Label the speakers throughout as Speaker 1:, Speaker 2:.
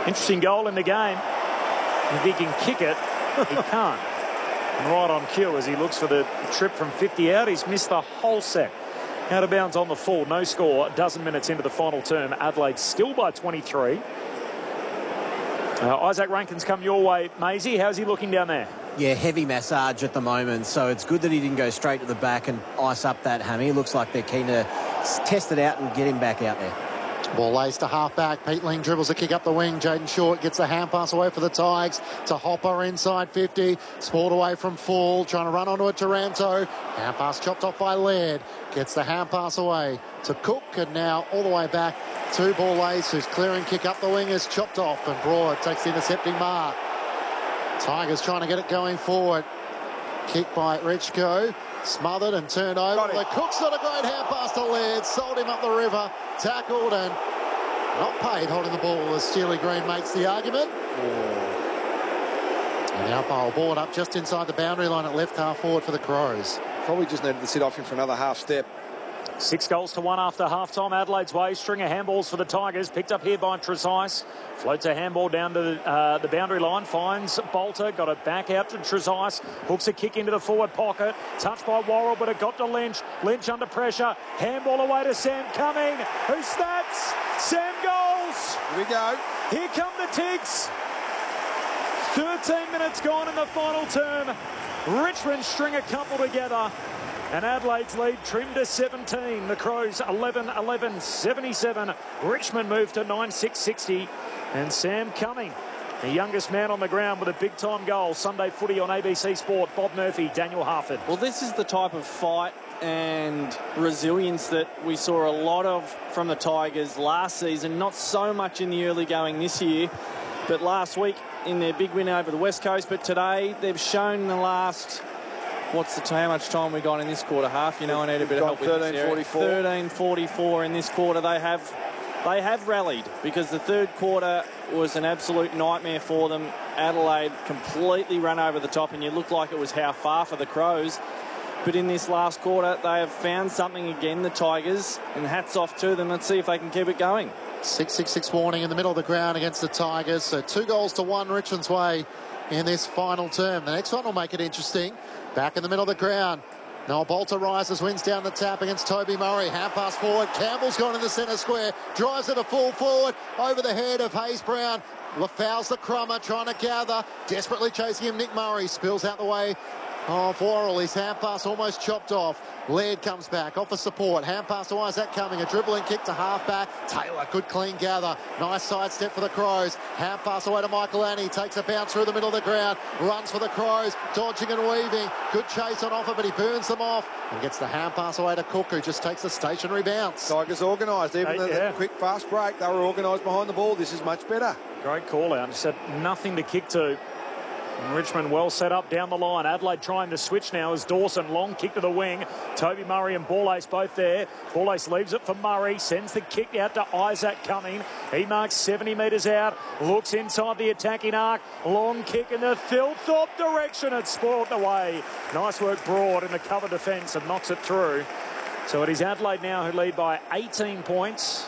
Speaker 1: Interesting goal in the game. If he can kick it, he can't. And right on cue as he looks for the trip from 50 out. He's missed the whole set. Out of bounds on the full. No score. A dozen minutes into the final term. Adelaide still by 23. Isaac Rankine's come your way. Maisie, how's he looking down there?
Speaker 2: Yeah, heavy massage at the moment, so it's good that he didn't go straight to the back and ice up that hammy. It looks like they're keen to test it out and get him back out there.
Speaker 3: Ball lays to half-back. Peatling dribbles a kick up the wing. Jaden Short gets the hand pass away for the Tigers to Hopper inside 50. Sport away from full. Trying to run onto a Taranto. Hand pass chopped off by Laird. Gets the hand pass away to Cook. And now all the way back to Borlase, who's clearing kick up the wing, is chopped off. And Broad takes the intercepting mark. Tigers trying to get it going forward. Kick by Richko. Smothered and turned over. The Cook's got a great hand pass to Laird. Sold him up the river. Tackled and not paid holding the ball as Steely Green makes the argument. And the umpire will board up just inside the boundary line at left half forward for the Crows.
Speaker 4: Probably just needed to sit off him for another half step.
Speaker 1: 6 goals to 1 after half-time. Adelaide's way. String of handballs for the Tigers. Picked up here by Trezise. Floats a handball down to the boundary line. Finds Bolter. Got it back out to Trezise. Hooks a kick into the forward pocket. Touched by Worrell, but it got to Lynch. Lynch under pressure. Handball away to Sam Cumming. Who stats? Sam goals.
Speaker 4: Here we go.
Speaker 1: Here come the Tigs. 13 minutes gone in the final term. Richmond string a couple together. And Adelaide's lead trimmed to 17. The Crows 11-11-77. Richmond moved to 9-6-60. And Sam Cumming, the youngest man on the ground with a big-time goal. Sunday footy on ABC Sport. Bob Murphy, Daniel Harford.
Speaker 5: Well, this is the type of fight and resilience that we saw a lot of from the Tigers last season. Not so much in the early going this year, but last week in their big win over the West Coast. But today they've shown in the last... how much time we got in this quarter half? You know, I need a bit of help with this area. 13:44 in this quarter. They have rallied because the third quarter was an absolute nightmare for them. Adelaide completely ran over the top, and you looked like it was how far for the Crows. But in this last quarter, they have found something again, the Tigers, and hats off to them. Let's see if they can keep it going.
Speaker 3: 6-6-6 warning in the middle of the ground against the Tigers. So 2 goals to 1 Richmond's way in this final term. The next one will make it interesting. Back in the middle of the ground. Noel Bolter rises, wins down the tap against Toby Murray. Hand pass forward. Campbell's gone in the centre square. Drives it a full forward over the head of Hayes Brown. Fouls the Crummer, trying to gather. Desperately chasing him, Nick Murray. Spills out the way of Worrell. His hand pass almost chopped off. Laird comes back, offers support. Hand pass to Isaac Cumming. A dribbling kick to half-back. Taylor, good clean gather. Nice side step for the Crows. Hand pass away to Michael Annie. Takes a bounce through the middle of the ground. Runs for the Crows. Dodging and weaving. Good chase on offer, but he burns them off. And gets the hand pass away to Cook, who just takes a stationary bounce.
Speaker 4: Tigers organised. Even the quick, fast break, they were organised behind the ball. This is much better.
Speaker 1: Great call out. Just had nothing to kick to. And Richmond well set up down the line. Adelaide trying to switch now as Dawson. Long kick to the wing. Toby Murray and Borlase both there. Borlase leaves it for Murray. Sends the kick out to Isaac Cumming. He marks 70 metres out. Looks inside the attacking arc. Long kick in the Thilthorpe direction. It's spoilt away. Nice work Broad in the cover defence and knocks it through. So it is Adelaide now who lead by 18 points.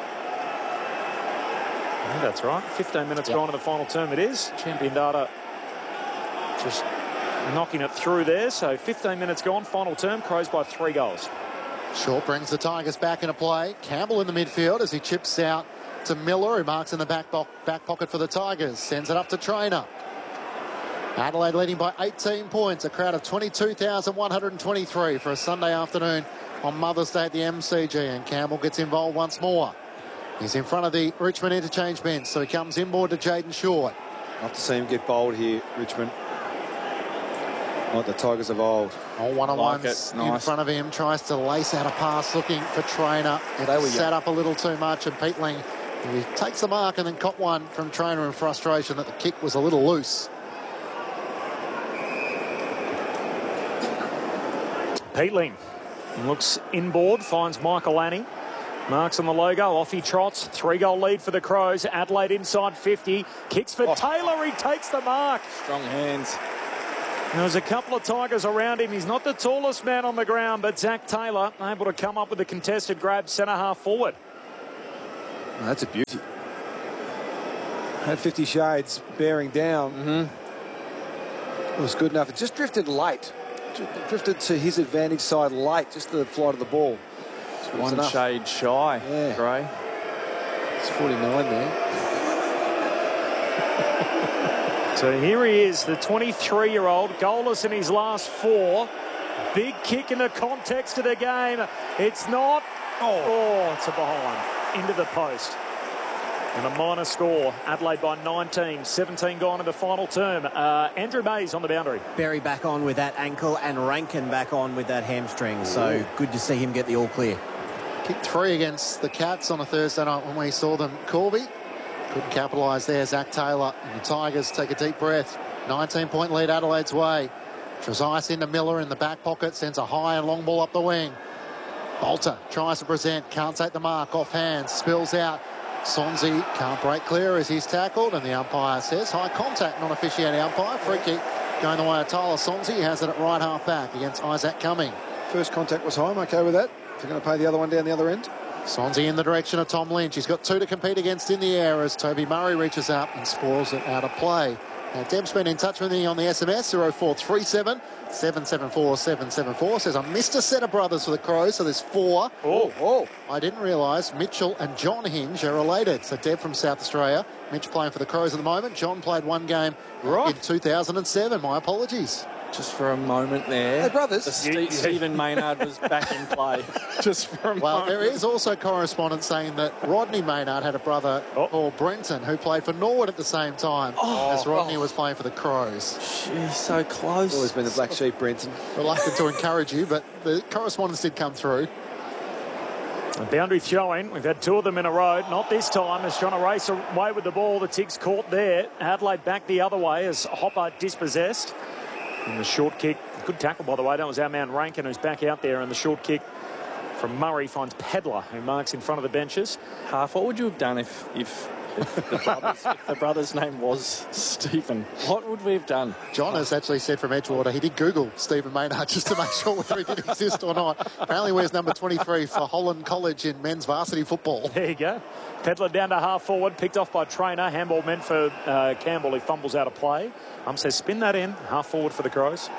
Speaker 1: Yeah, that's right. 15 minutes gone in the final term it is. Champion Data just knocking it through there. So 15 minutes gone, final term. Crows by 3 goals.
Speaker 3: Short brings the Tigers back into play. Campbell in the midfield as he chips out to Miller, who marks in the back pocket for the Tigers. Sends it up to Trainer. Adelaide leading by 18 points. A crowd of 22,123 for a Sunday afternoon on Mother's Day at the MCG. And Campbell gets involved once more. He's in front of the Richmond interchange bench, so he comes inboard to Jaden Short.
Speaker 4: Love to see him get bowled here, Richmond. Like the Tigers of old.
Speaker 3: On one-on-ones in front of him, tries to lace out a pass looking for Trainer. It sat up a little too much, and Peatling, he takes the mark and then caught one from Trainer in frustration that the kick was a little loose.
Speaker 1: Peatling looks inboard, finds Michael Annie. Marks on the logo, off he trots. 3-goal lead for the Crows. Adelaide inside 50. Kicks for Taylor, he takes the mark.
Speaker 5: Strong hands.
Speaker 1: There's a couple of Tigers around him. He's not the tallest man on the ground, but Zach Taylor able to come up with a contested grab centre half forward.
Speaker 4: That's a beauty. Had 50 Shades bearing down. It was good enough. It just drifted late. Drifted to his advantage side late, just the flight of the ball.
Speaker 5: It's one shade shy,
Speaker 4: Yeah.
Speaker 5: Gray.
Speaker 4: It's 49 there.
Speaker 1: So here he is, the 23-year-old, goalless in his last 4. Big kick in the context of the game. It's not. Oh, it's a behind. Into the post. And a minor score. Adelaide by 19. 17 gone in the final term. Andrew Mays on the boundary.
Speaker 2: Berry back on with that ankle and Rankin back on with that hamstring. So good to see him get the all clear.
Speaker 3: Kicked 3 against the Cats on a Thursday night when we saw them. Corby couldn't capitalise there. Zach Taylor and the Tigers take a deep breath. 19-point lead Adelaide's way. Trezise into Miller in the back pocket. Sends a high and long ball up the wing. Bolter tries to present. Can't take the mark. Off hands. Spills out. Sonzi can't break clear as he's tackled, and the umpire says high contact, non-officiating umpire. Free kick going the way of Tyler Sonzi. He has it at right half back against Isaac Cumming.
Speaker 4: First contact was high. I'm okay with that. If you're going to pay the other one down the other end.
Speaker 3: Sonzi in the direction of Tom Lynch. He's got 2 to compete against in the air as Toby Murray reaches up and spoils it out of play. Now, Deb's been in touch with me on the SMS, 0437 774 774. Says, I missed a set of brothers for the Crows, so there's 4. I didn't realise Mitchell and John Hinge are related. So Deb from South Australia. Mitch playing for the Crows at the moment. John played 1 game in 2007. My apologies.
Speaker 5: Just for a moment there.
Speaker 4: Hey, brothers.
Speaker 5: Stephen Maynard was back in play. Just for a moment.
Speaker 3: Well, there is also correspondence saying that Rodney Maynard had a brother called Brenton who played for Norwood at the same time as Rodney was playing for the Crows.
Speaker 5: She's so close.
Speaker 4: Always been the black sheep, Brenton.
Speaker 3: Reluctant to encourage you, but the correspondence did come through.
Speaker 1: The boundary throwing. We've had 2 of them in a row. Not this time as trying to race away with the ball. The Tigs caught there. Adelaide back the other way as Hopper dispossessed. And the short kick, good tackle by the way, that was our man Rankin who's back out there, and the short kick from Murray finds Pedler who marks in front of the benches.
Speaker 5: Half, what would you have done if the brother's name was Stephen? What would we have done?
Speaker 3: John has actually said from Edgewater he did Google Stephen Maynard just to make sure whether he did exist or not. Apparently wears number 23 for Holland College in men's varsity football.
Speaker 1: There you go. Pedler down to half forward, picked off by Trainer. Handball meant for Campbell, who fumbles out of play. Says spin that in, half forward for the Crows.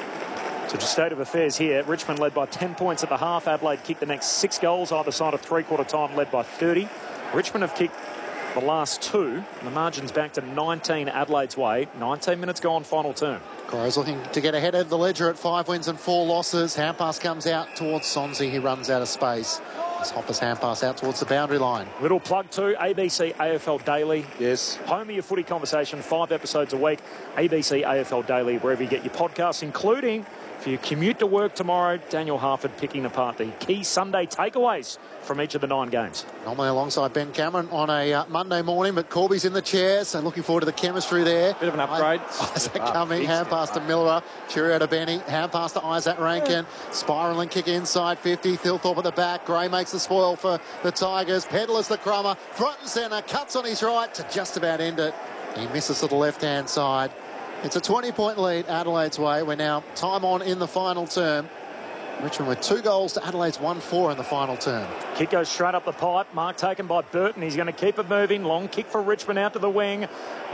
Speaker 1: So just state of affairs here. Richmond led by 10 points at the half. Adelaide kicked the next 6 goals either side of three-quarter time, led by 30. Richmond have kicked the last 2. And the margin's back to 19 Adelaide's way. 19 minutes gone, final term.
Speaker 3: Crows looking to get ahead of the ledger at 5 wins and 4 losses. Hand pass comes out towards Sonzi. He runs out of space. As Hopper's hand pass out towards the boundary line.
Speaker 1: Little plug too, ABC AFL Daily.
Speaker 4: Yes.
Speaker 1: Home of your footy conversation, 5 episodes a week. ABC AFL Daily, wherever you get your podcasts, including for your commute to work tomorrow, Daniel Harford picking apart the key Sunday takeaways from each of the 9 games.
Speaker 3: Normally alongside Ben Cameron on a Monday morning, but Corby's in the chair, so looking forward to the chemistry there.
Speaker 5: Bit of an upgrade.
Speaker 3: Isaac Cumming, hand pass to Miller, cheerio to Benny, hand pass to Isaac Rankin, spiralling kick inside 50, Thilthorpe at the back, Gray makes the spoil for the Tigers, Pedler's the crummer, front and centre, cuts on his right to just about end it. He misses to the left-hand side. It's a 20-point lead Adelaide's way. We're now time on in the final term. Richmond with 2 goals to Adelaide's 1-4 in the final term.
Speaker 1: Kick goes straight up the pipe. Mark taken by Burton. He's going to keep it moving. Long kick for Richmond out to the wing.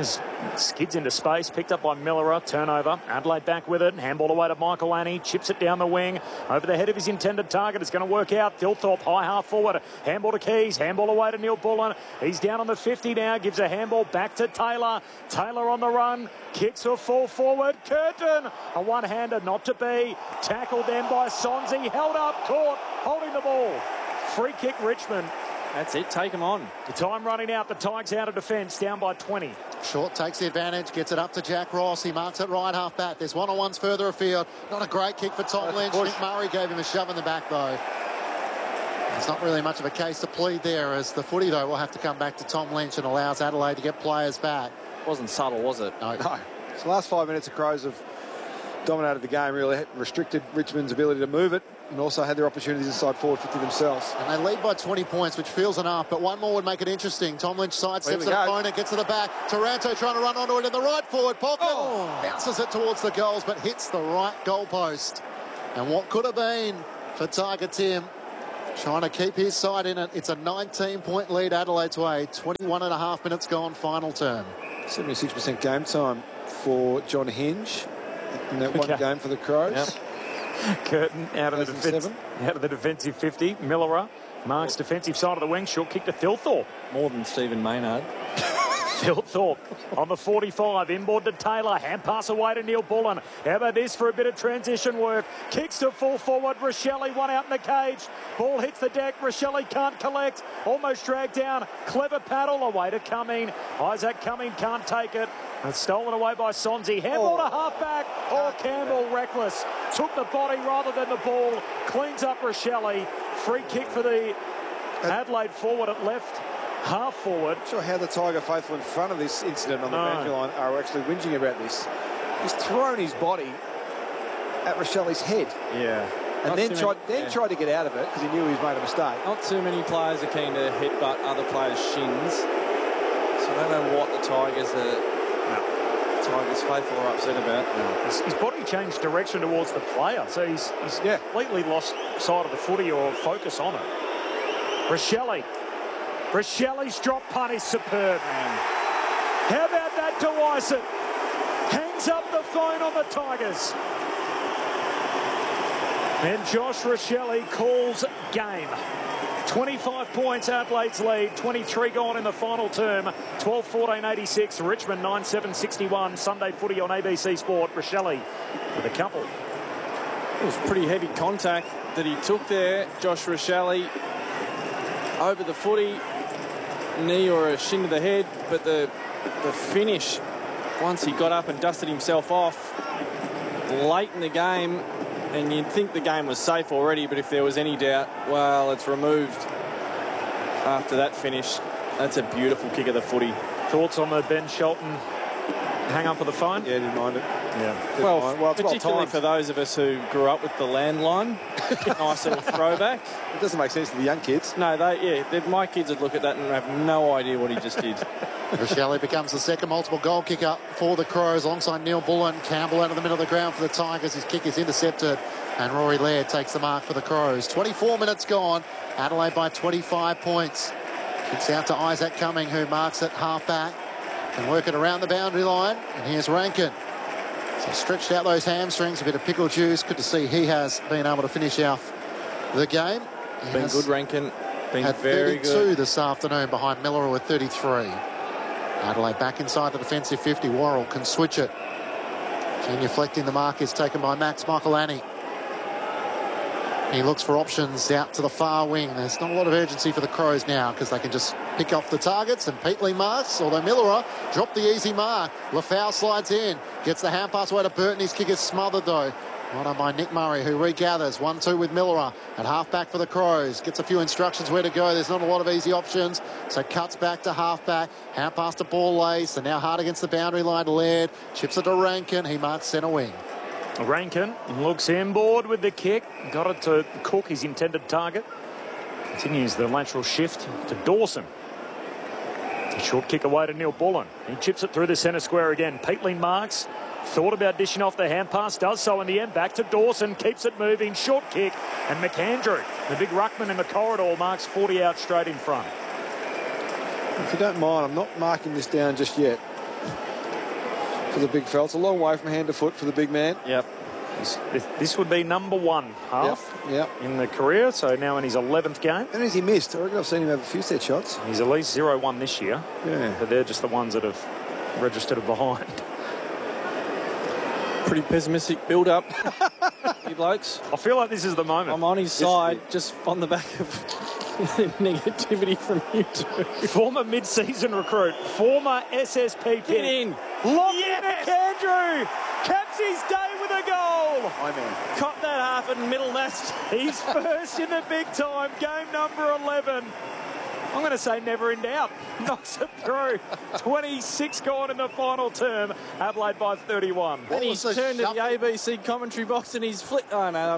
Speaker 1: Skids into space. Picked up by Miller. Turnover. Adelaide back with it. Handball away to Michael Annie. Chips it down the wing. Over the head of his intended target. It's going to work out. Thilthorpe high half forward. Handball to Keys. Handball away to Neil Bullen. He's down on the 50 now. Gives a handball back to Taylor. Taylor on the run. Kicks a full forward. Curtin. A one-hander not to be. Tackled then by Sonzi. Held up. Caught. Holding the ball. Free kick Richmond.
Speaker 5: That's it. Take them on.
Speaker 1: The time running out. The Tigers out of defence. Down by 20.
Speaker 3: Short takes the advantage, gets it up to Jack Ross. He marks it right half back. There's one-on-ones further afield. Not a great kick for Tom Lynch. Nick Murray gave him a shove in the back, though. There's not really much of a case to plead there, as the footy, though, will have to come back to Tom Lynch and allows Adelaide to get players back.
Speaker 5: Wasn't subtle, was it?
Speaker 3: No.
Speaker 4: So the last 5 minutes, the Crows have dominated the game, really restricted Richmond's ability to move it, and also had their opportunities inside forward 50 themselves.
Speaker 3: And they lead by 20 points, which feels enough, but one more would make it interesting. Tom Lynch sidesteps the opponent, gets to the back. Taranto trying to run onto it in the right forward pocket. Bounces it towards the goals, but hits the right goalpost. And what could have been for Tiger Tim trying to keep his side in it. It's a 19-point lead Adelaide's way. 21.5 minutes gone, final term.
Speaker 4: 76% game time for John Hinge in that one game for the Crows.
Speaker 1: Yep. Curtin out of the defensive 50. Millerer marks defensive side of the wing. Short kick to Thilthorpe.
Speaker 5: More than Stephen Maynard.
Speaker 1: Thilthorpe on the 45, inboard to Taylor, hand pass away to Neil Bullen. How about this for a bit of transition work? Kicks to full forward, Rochelle, one out in the cage. Ball hits the deck, Rochelle can't collect, almost dragged down. Clever paddle away to Cumming. Isaac Cumming can't take it. And stolen away by Sonzi. Handball to halfback. Oh, Campbell reckless. Took the body rather than the ball. Cleans up Rochelle. Free kick for the Adelaide forward at left. Half forward.
Speaker 4: Not sure how the Tiger faithful in front of this incident on the boundary line are actually whinging about this. He's thrown his body at Rochelle's head.
Speaker 5: Yeah.
Speaker 4: And then tried to get out of it because he knew he was made a mistake.
Speaker 5: Not too many players are keen to headbutt other players' shins. So I don't know what the Tigers faithful are upset about.
Speaker 1: His body changed direction towards the player, so he's completely lost sight of the footy or focus on it. Rochelle's drop punt is superb. How about that to Wyson? Hangs up the phone on the Tigers. And Josh Rochelle calls game. 25 points, Adelaide's lead. 23 gone in the final term. 12-14-86. Richmond 9-7-61. Sunday footy on ABC Sport. Rochelle with a couple.
Speaker 5: It was pretty heavy contact that he took there. Josh Rochelle over the footy. Knee or a shin to the head. But the finish, once he got up and dusted himself off late in the game, and you'd think the game was safe already, but if there was any doubt, well, it's removed after that finish. That's a beautiful kick of the footy.
Speaker 1: Thoughts on the Ben Shelton hang up of the phone?
Speaker 4: Yeah, didn't mind it.
Speaker 1: Yeah.
Speaker 5: Well, particularly for those of us who grew up with the landline. Nice little throwback.
Speaker 4: It doesn't make sense to the young kids.
Speaker 5: No, my kids would look at that and have no idea what he just did.
Speaker 3: Rochelle becomes the second multiple goal kicker for the Crows alongside Neil Bullen. Campbell out of the middle of the ground for the Tigers. His kick is intercepted and Rory Laird takes the mark for the Crows. 24 minutes gone. Adelaide by 25 points. Kicks out to Isaac Cumming, who marks it half-back and work it around the boundary line. And here's Rankin. So stretched out those hamstrings, a bit of pickle juice. Good to see he has been able to finish off the game.
Speaker 5: Been good, Rankin. Been
Speaker 3: had
Speaker 5: very
Speaker 3: 32
Speaker 5: good
Speaker 3: this afternoon behind Miller with 33. Adelaide back inside the defensive 50. Worrell can switch it. Genuflecting the mark is taken by Max Michaelani. He looks for options out to the far wing. There's not a lot of urgency for the Crows now because they can just pick off the targets, and Peatley marks, although Millerer dropped the easy mark. Lafau slides in, gets the hand pass away to Burton. His kick is smothered though. Well done by Nick Murray, who regathers. 1-2 with Millerer at half-back for the Crows. Gets a few instructions where to go. There's not a lot of easy options, so cuts back to half-back. Hand pass to Ball Lace, and now hard against the boundary line. Laird chips it to Rankin. He marks centre wing.
Speaker 1: Rankin looks inboard with the kick. Got it to Cook, his intended target. Continues the lateral shift to Dawson. A short kick away to Neil Bullen. He chips it through the centre square again. Peatley marks. Thought about dishing off the hand pass. Does so in the end. Back to Dawson. Keeps it moving. Short kick. And McAndrew, the big ruckman in the corridor, marks 40 out straight in front.
Speaker 4: If you don't mind, I'm not marking this down just yet. For the big fella. It's a long way from hand to foot for the big man.
Speaker 1: Yep. This would be number one half in the career, so now in his 11th game.
Speaker 4: And has he missed? I reckon I've seen him have a few set shots.
Speaker 1: He's at least 0-1 this year.
Speaker 4: Yeah.
Speaker 1: But they're just the ones that have registered behind.
Speaker 5: Pretty pessimistic build-up, you blokes.
Speaker 1: I feel like this is the moment.
Speaker 5: I'm on his side, just on the back of negativity from you two.
Speaker 1: Former mid-season recruit, former SSP pick.
Speaker 5: Get in.
Speaker 1: McAndrew caps his day with a goal.
Speaker 4: Hi, man.
Speaker 5: Caught that half and middle nest.
Speaker 1: He's first in the big time, game number 11. I'm going to say never in doubt. Knocks it through. 26 gone in the final term. Adelaide by 31.
Speaker 5: And he's turned to the ABC commentary box and he's flicked. Oh, no.